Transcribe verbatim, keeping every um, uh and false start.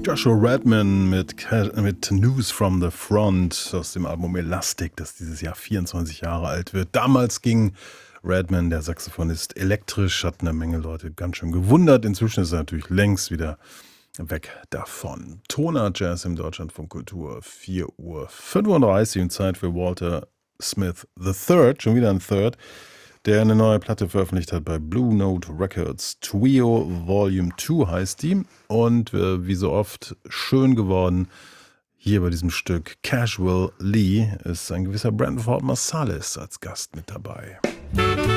Joshua Redman mit, Ca- mit News from the Front aus dem Album Elastic, das dieses Jahr vierundzwanzig Jahre alt wird. Damals ging Redman, der Saxophonist, elektrisch, hat eine Menge Leute ganz schön gewundert. Inzwischen ist er natürlich längst wieder weg davon. Toner Jazz im Deutschlandfunk Kultur, vier Uhr fünfunddreißig und Zeit für Walter Smith the Third, schon wieder ein Third, der eine neue Platte veröffentlicht hat bei Blue Note Records. Trio Volume zwei heißt die und äh, wie so oft schön geworden hier bei diesem Stück Casual Lee ist ein gewisser Brandon Ford Marsalis als Gast mit dabei.